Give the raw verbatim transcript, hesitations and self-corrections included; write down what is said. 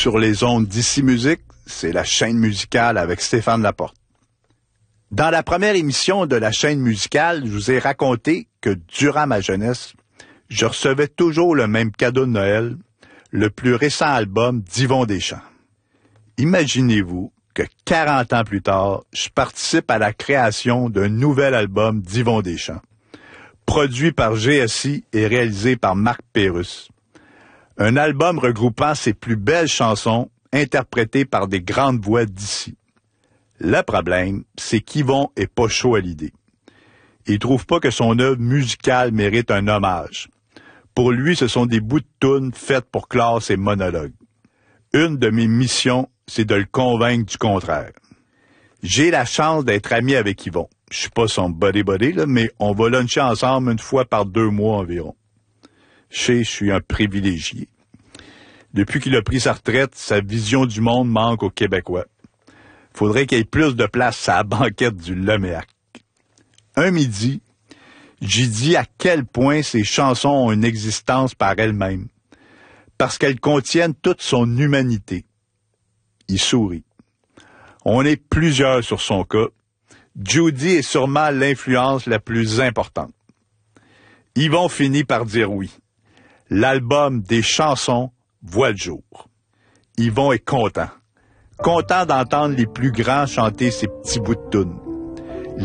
sur les ondes d'Ici Musique, c'est la chaîne musicale avec Stéphane Laporte. Dans la première émission de la chaîne musicale, je vous ai raconté que durant ma jeunesse, je recevais toujours le même cadeau de Noël, le plus récent album d'Yvon Deschamps. Imaginez-vous que quarante ans plus tard, je participe à la création d'un nouvel album d'Yvon Deschamps, produit par G S I et réalisé par Marc Pérusse. Un album regroupant ses plus belles chansons, interprétées par des grandes voix d'ici. Le problème, c'est qu'Yvon est pas chaud à l'idée. Il trouve pas que son œuvre musicale mérite un hommage. Pour lui, ce sont des bouts de tunes faites pour clore ses monologues. Une de mes missions, c'est de le convaincre du contraire. J'ai la chance d'être ami avec Yvon. Je suis pas son buddy-buddy, là, mais on va luncher ensemble une fois par deux mois environ. Je sais, je suis un privilégié. Depuis qu'il a pris sa retraite, sa vision du monde manque aux Québécois. Faudrait qu'il y ait plus de place à la banquette du Loméac. Un midi, j'ai dit à quel point ces chansons ont une existence par elles-mêmes, parce qu'elles contiennent toute son humanité. Il sourit. On est plusieurs sur son cas. Judy est sûrement l'influence la plus importante. Yvon finit par dire oui. L'album des chansons voit le jour. Yvon est content. Content d'entendre les plus grands chanter ces petits bouts de tunes.